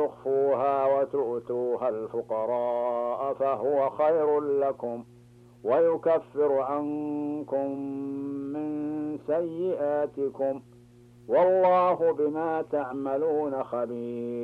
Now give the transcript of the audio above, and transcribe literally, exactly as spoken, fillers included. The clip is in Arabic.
تخفوها وتؤتوها الفقراء فهو خير لكم ويكفر عنكم من سيئاتكم والله بما تعملون خبير.